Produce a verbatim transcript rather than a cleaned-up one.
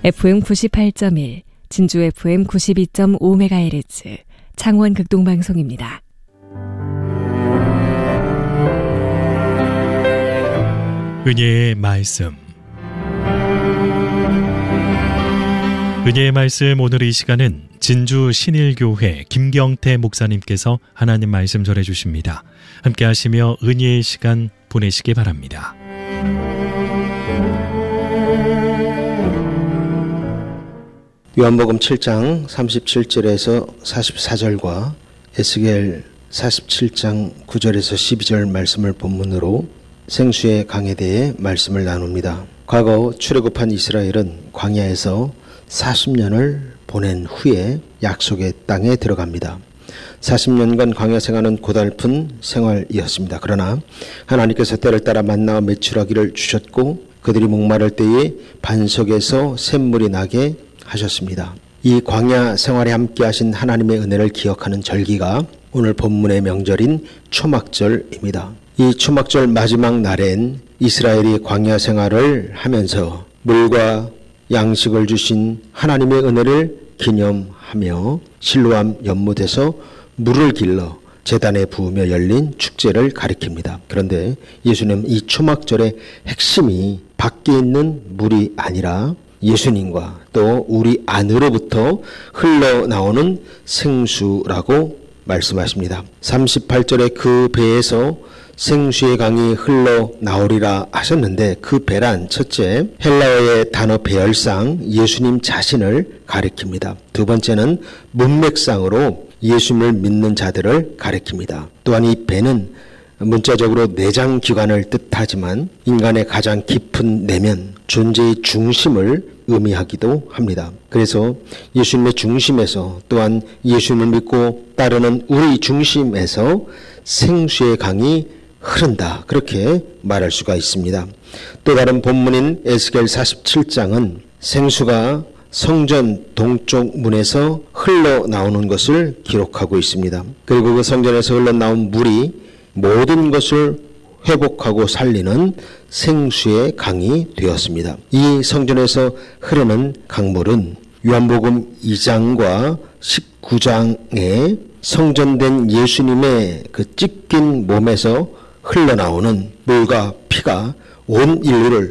에프엠 구십팔 점 일, 진주 에프엠 구십이 점 오 메가헤르츠, 창원 극동방송입니다. 은혜의 말씀. 은혜의 말씀, 오늘 이 시간은 진주 신일교회 김경태 목사님께서 하나님 말씀 전해주십니다. 함께 하시며 은혜의 시간 보내시기 바랍니다. 요한복음 칠 장 삼십칠 절에서 사십사 절과 에스겔 사십칠 장 구 절에서 십이 절 말씀을 본문으로 생수의 강에 대해 말씀을 나눕니다. 과거 출애굽한 이스라엘은 광야에서 사십 년을 보낸 후에 약속의 땅에 들어갑니다. 사십 년간 광야 생활은 고달픈 생활이었습니다. 그러나 하나님께서 때를 따라 만나와 메추라기를 주셨고 그들이 목마를 때에 반석에서 샘물이 나게 하셨습니다. 이 광야 생활에 함께 하신 하나님의 은혜를 기억하는 절기가 오늘 본문의 명절인 초막절입니다. 이 초막절 마지막 날엔 이스라엘이 광야 생활을 하면서 물과 양식을 주신 하나님의 은혜를 기념하며 실로암 연못에서 물을 길러 제단에 부으며 열린 축제를 가리킵니다. 그런데 예수님 이 초막절의 핵심이 밖에 있는 물이 아니라 예수님과 또 우리 안으로부터 흘러나오는 생수라고 말씀하십니다. 삼십팔 절에 그 배에서 생수의 강이 흘러나오리라 하셨는데 그 배란 첫째 헬라어의 단어 배열상 예수님 자신을 가리킵니다. 두 번째는 문맥상으로 예수님을 믿는 자들을 가리킵니다. 또한 이 배는 문자적으로 내장기관을 뜻하지만 인간의 가장 깊은 내면, 존재의 중심을 의미하기도 합니다. 그래서 예수님의 중심에서 또한 예수님을 믿고 따르는 우리 중심에서 생수의 강이 흐른다, 그렇게 말할 수가 있습니다. 또 다른 본문인 에스겔 사십칠 장은 생수가 성전 동쪽 문에서 흘러나오는 것을 기록하고 있습니다. 그리고 그 성전에서 흘러나온 물이 모든 것을 회복하고 살리는 생수의 강이 되었습니다. 이 성전에서 흐르는 강물은 요한복음 이 장과 십구 장에 성전된 예수님의 그 찢긴 몸에서 흘러나오는 물과 피가 온 인류를